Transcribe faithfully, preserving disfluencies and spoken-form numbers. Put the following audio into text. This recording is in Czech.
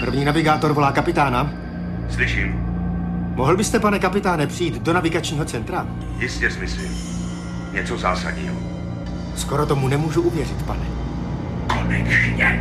První navigátor volá kapitána. Slyším. Mohl byste, pane kapitáne, přijít do navigačního centra? Jistě, smysl. Něco zásadního. Skoro tomu nemůžu uvěřit, pane. Konečně.